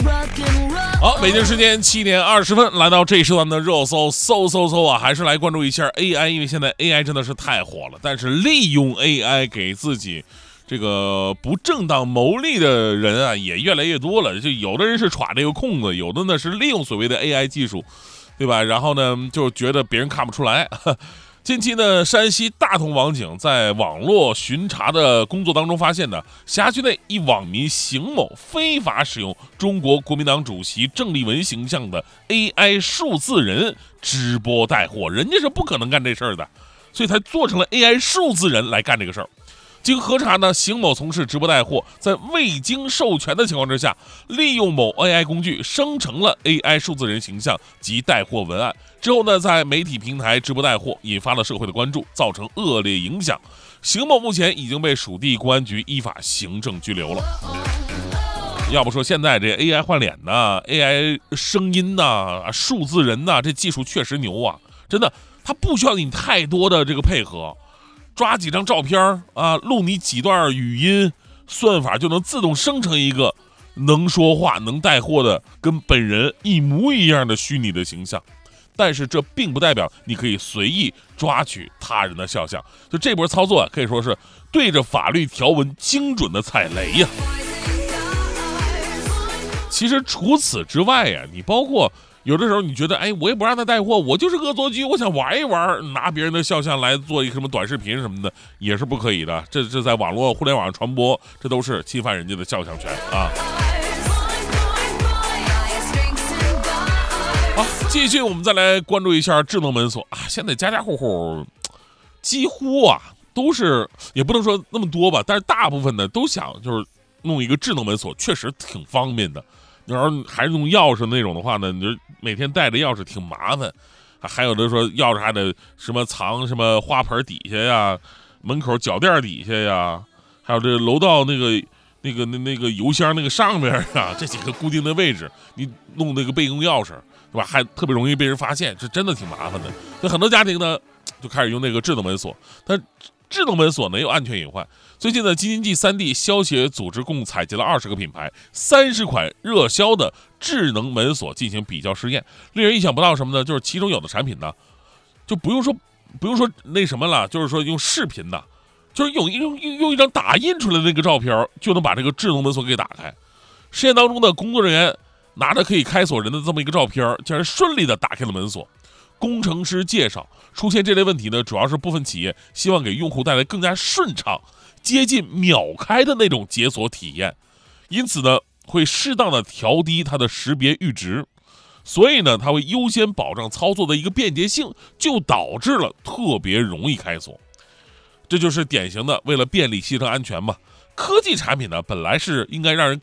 好，北京时间7点20分，来到这一时段的热搜搜啊，还是来关注一下 AI， 因为现在 AI 真的是太火了。但是利用 AI 给自己这个不正当牟利的人啊，也越来越多了。就有的人是耍这个空子，有的呢是利用所谓的 AI 技术，对吧？然后呢，就觉得别人看不出来。近期呢，山西大同网警在网络巡查的工作当中发现呢，辖区内一网民邢某非法使用中国国民党主席郑丽文形象的 AI 数字人直播带货，人家是不可能干这事儿的，所以才做成了 AI 数字人来干这个事儿。经核查呢，邢某从事直播带货，在未经授权的情况之下，利用某 AI 工具生成了 AI 数字人形象及带货文案，之后呢，在媒体平台直播带货，引发了社会的关注，造成恶劣影响。邢某目前已经被属地公安局依法行政拘留了。要不说现在这 AI 换脸呐、AI 声音呐、数字人呐，这技术确实牛啊！真的，它不需要你太多的这个配合。抓几张照片啊，录你几段语音，算法就能自动生成一个能说话、能带货的跟本人一模一样的虚拟的形象。但是这并不代表你可以随意抓取他人的肖像，就这波操作啊，可以说是对着法律条文精准的踩雷呀。其实除此之外呀，你包括有的时候你觉得，哎，我也不让他带货，我就是恶作剧，我想玩一玩，拿别人的肖像来做一个什么短视频什么的，也是不可以的。这在网络互联网上传播，这都是侵犯人家的肖像权啊。好，继续我们再来关注一下智能门锁啊。现在家家户户几乎啊都是，也不能说那么多吧，但是大部分呢都想就是弄一个智能门锁，确实挺方便的。你要是还是用钥匙那种的话呢，你就每天带着钥匙挺麻烦，还有的说钥匙还得什么藏什么花盆底下呀，门口脚垫底下呀，还有这楼道那个油箱那个上面啊，这几个固定的位置，你弄那个备用钥匙，对吧？还特别容易被人发现，这真的挺麻烦的。那很多家庭呢就开始用那个智能门锁，但智能门锁呢有安全隐患。最近呢，京津冀3地消协组织共采集了20个品牌、30款热销的智能门锁进行比较试验。令人意想不到什么呢？就是其中有的产品呢，就不用说那什么了，就是说用视频的，就是用一张打印出来的那个照片，就能把这个智能门锁给打开。实验当中的工作人员拿着可以开锁人的这么一个照片，竟然顺利的打开了门锁。工程师介绍，出现这类问题呢，主要是部分企业希望给用户带来更加顺畅、接近秒开的那种解锁体验，因此呢，会适当的调低它的识别阈值，所以呢，它会优先保障操作的一个便捷性，就导致了特别容易开锁。这就是典型的为了便利牺牲安全嘛。科技产品呢，本来是应该让人